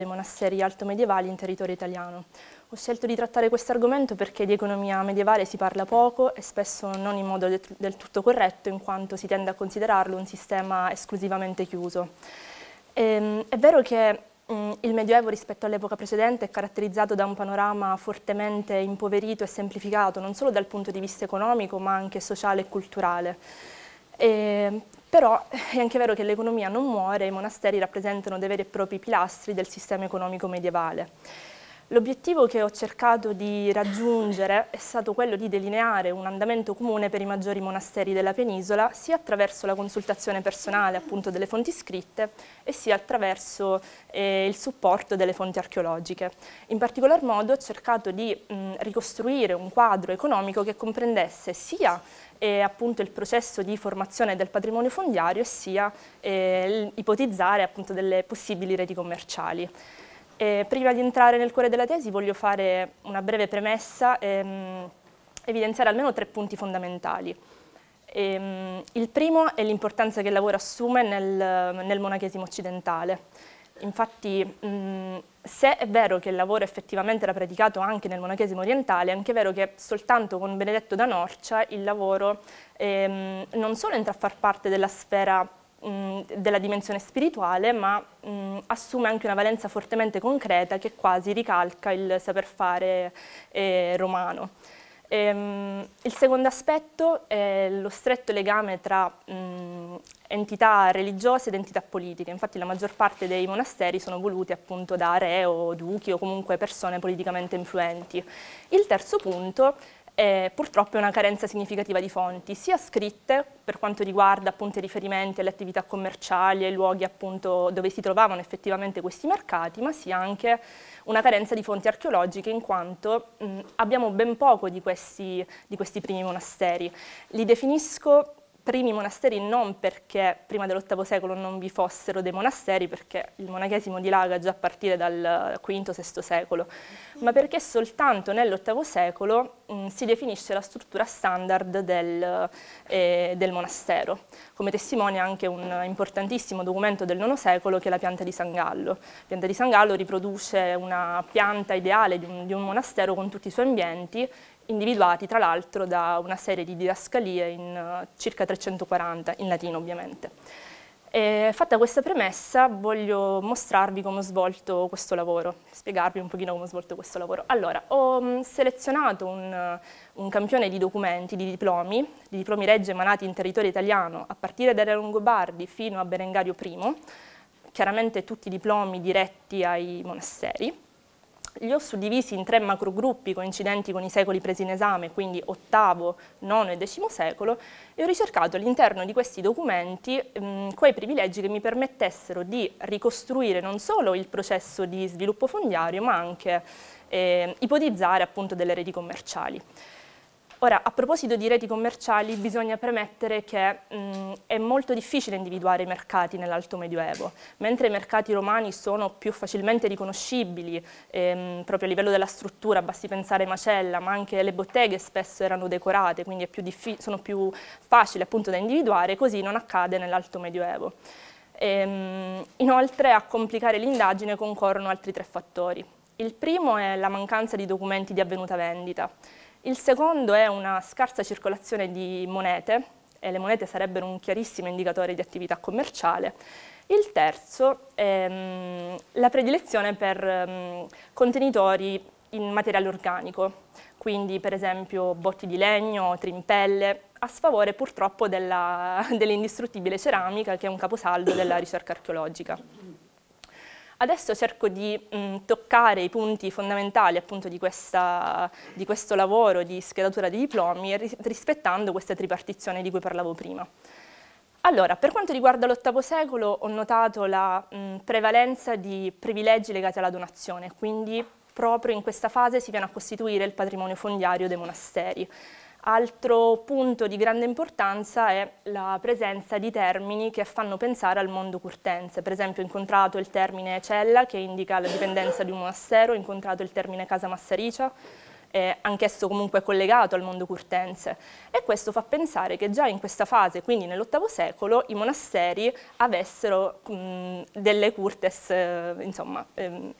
dei monasteri altomedievali in territorio italiano. Ho scelto di trattare questo argomento perché di economia medievale si parla poco e spesso non in modo del tutto corretto, in quanto si tende a considerarlo un sistema esclusivamente chiuso. È vero che il Medioevo rispetto all'epoca precedente è caratterizzato da un panorama fortemente impoverito e semplificato, non solo dal punto di vista economico, ma anche sociale e culturale. Però è anche vero che l'economia non muore e i monasteri rappresentano dei veri e propri pilastri del sistema economico medievale. L'obiettivo che ho cercato di raggiungere è stato quello di delineare un andamento comune per i maggiori monasteri della penisola, sia attraverso la consultazione personale appunto delle fonti scritte e sia attraverso il supporto delle fonti archeologiche. In particolar modo ho cercato di ricostruire un quadro economico che comprendesse sia appunto il processo di formazione del patrimonio fondiario, sia ipotizzare appunto delle possibili reti commerciali. Prima di entrare nel cuore della tesi voglio fare una breve premessa e evidenziare almeno 3 punti fondamentali. Il primo è l'importanza che il lavoro assume nel monachesimo occidentale. Infatti, se è vero che il lavoro effettivamente era praticato anche nel monachesimo orientale, è anche vero che soltanto con Benedetto da Norcia il lavoro non solo entra a far parte della sfera della dimensione spirituale, ma assume anche una valenza fortemente concreta che quasi ricalca il saper fare romano. Il secondo aspetto è lo stretto legame tra entità religiose ed entità politiche. Infatti la maggior parte dei monasteri sono voluti appunto da re o duchi o comunque persone politicamente influenti. Il terzo punto purtroppo è una carenza significativa di fonti, sia scritte per quanto riguarda appunto i riferimenti alle attività commerciali, ai luoghi appunto dove si trovavano effettivamente questi mercati, ma sia anche una carenza di fonti archeologiche, in quanto abbiamo ben poco di questi primi monasteri. Li definisco primi monasteri non perché prima dell'VIII secolo non vi fossero dei monasteri, perché il monachesimo dilaga già a partire dal V-VI secolo, ma perché soltanto nell'VIII secolo si definisce la struttura standard del monastero, come testimonia anche un importantissimo documento del IX secolo che è la pianta di San Gallo. La pianta di San Gallo riproduce una pianta ideale di un monastero con tutti i suoi ambienti, individuati tra l'altro da una serie di didascalie in circa 340, in latino ovviamente. Fatta questa premessa voglio mostrarvi come ho svolto questo lavoro, spiegarvi un pochino come ho svolto questo lavoro. Allora, ho selezionato un campione di documenti, di diplomi reggi emanati in territorio italiano a partire dai Longobardi fino a Berengario I, chiaramente tutti diplomi diretti ai monasteri. Li ho suddivisi in 3 macrogruppi coincidenti con i secoli presi in esame, quindi VIII, IX e X secolo, e ho ricercato all'interno di questi documenti quei privilegi che mi permettessero di ricostruire non solo il processo di sviluppo fondiario, ma anche ipotizzare appunto delle reti commerciali. Ora, a proposito di reti commerciali, bisogna premettere che è molto difficile individuare i mercati nell'Alto Medioevo, mentre i mercati romani sono più facilmente riconoscibili, proprio a livello della struttura, basti pensare ai macella, ma anche le botteghe spesso erano decorate, quindi sono più facili appunto da individuare, così non accade nell'Alto Medioevo. Inoltre, a complicare l'indagine concorrono altri 3 fattori. Il primo è la mancanza di documenti di avvenuta vendita. Il secondo è una scarsa circolazione di monete, e le monete sarebbero un chiarissimo indicatore di attività commerciale. Il terzo è la predilezione per contenitori in materiale organico, quindi per esempio botti di legno, trimpelle, a sfavore purtroppo dell'indistruttibile ceramica, che è un caposaldo della ricerca archeologica. Adesso cerco di toccare i punti fondamentali appunto di questo lavoro di schedatura dei diplomi, rispettando questa tripartizione di cui parlavo prima. Allora, per quanto riguarda l'VIII secolo, ho notato la prevalenza di privilegi legati alla donazione, quindi proprio in questa fase si viene a costituire il patrimonio fondiario dei monasteri. Altro punto di grande importanza è la presenza di termini che fanno pensare al mondo curtense. Per esempio ho incontrato il termine cella, che indica la dipendenza di un monastero, ho incontrato il termine casa massaricia, anch'esso comunque collegato al mondo curtense, e questo fa pensare che già in questa fase, quindi nell'VIII secolo, i monasteri avessero delle curtes, insomma,